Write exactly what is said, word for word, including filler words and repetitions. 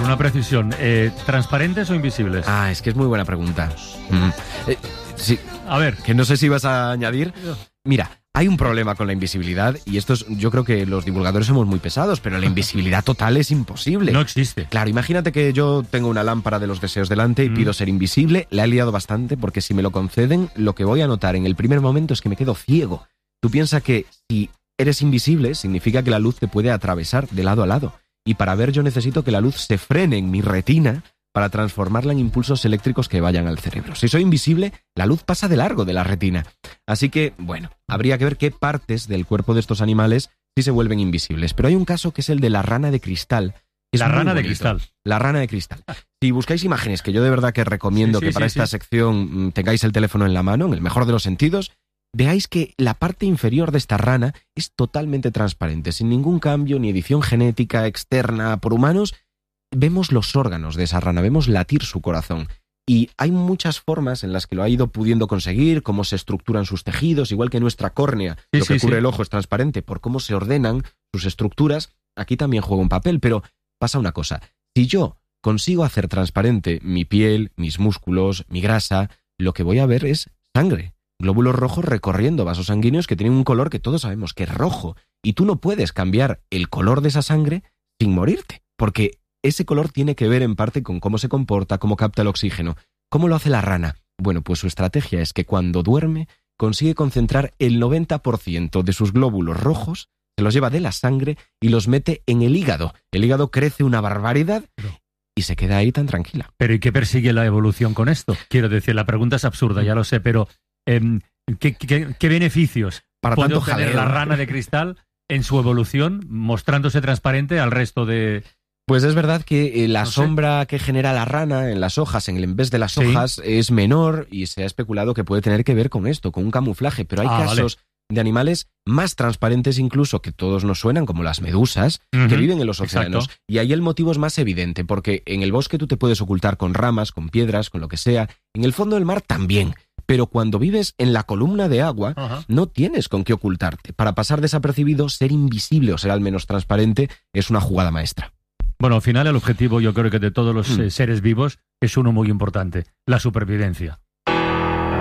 una precisión. Eh, ¿Transparentes o invisibles? Ah, es que es muy buena pregunta. Mm. Eh, sí. A ver. Que no sé si vas a añadir. Mira, hay un problema con la invisibilidad y esto es, yo creo que los divulgadores somos muy pesados, pero la invisibilidad total es imposible. No existe. Claro, imagínate que yo tengo una lámpara de los deseos delante y mm. pido ser invisible. La he liado bastante porque si me lo conceden, lo que voy a notar en el primer momento es que me quedo ciego. Tú piensas que si eres invisible significa que la luz te puede atravesar de lado a lado. Y para ver yo necesito que la luz se frene en mi retina para transformarla en impulsos eléctricos que vayan al cerebro. Si soy invisible, la luz pasa de largo de la retina. Así que, bueno, habría que ver qué partes del cuerpo de estos animales sí se vuelven invisibles. Pero hay un caso que es el de la rana de cristal. La rana de cristal. La rana de cristal. Si buscáis imágenes, que yo de verdad que recomiendo sí, sí, que para sí, esta sí. sección tengáis el teléfono en la mano, en el mejor de los sentidos, veáis que la parte inferior de esta rana es totalmente transparente, sin ningún cambio ni edición genética externa por humanos. Vemos los órganos de esa rana, vemos latir su corazón. Y hay muchas formas en las que lo ha ido pudiendo conseguir, cómo se estructuran sus tejidos, igual que nuestra córnea, sí, lo que sí, cubre sí. el ojo es transparente, por cómo se ordenan sus estructuras, aquí también juega un papel. Pero pasa una cosa, si yo consigo hacer transparente mi piel, mis músculos, mi grasa, lo que voy a ver es sangre. Glóbulos rojos recorriendo vasos sanguíneos que tienen un color que todos sabemos que es rojo. Y tú no puedes cambiar el color de esa sangre sin morirte, porque ese color tiene que ver en parte con cómo se comporta, cómo capta el oxígeno. ¿Cómo lo hace la rana? Bueno, pues su estrategia es que cuando duerme consigue concentrar el noventa por ciento de sus glóbulos rojos, se los lleva de la sangre y los mete en el hígado. El hígado crece una barbaridad y se queda ahí tan tranquila. ¿Pero y qué persigue la evolución con esto? Quiero decir, la pregunta es absurda, ya lo sé, pero eh, ¿qué, qué, qué beneficios Para puede tanto obtener jaleo. la rana de cristal en su evolución, mostrándose transparente al resto de...? Pues es verdad que eh, la no sombra que genera la rana en las hojas, en el en vez de las sí. hojas, es menor y se ha especulado que puede tener que ver con esto, con un camuflaje. Pero hay ah, casos vale. de animales más transparentes incluso, que todos nos suenan, como las medusas, uh-huh. que viven en los océanos. Exacto. Y ahí el motivo es más evidente, porque en el bosque tú te puedes ocultar con ramas, con piedras, con lo que sea. En el fondo del mar también. Pero cuando vives en la columna de agua, uh-huh. no tienes con qué ocultarte. Para pasar desapercibido, ser invisible o ser al menos transparente es una jugada maestra. Bueno, al final el objetivo, yo creo que de todos los mm. eh, seres vivos es uno muy importante, la supervivencia.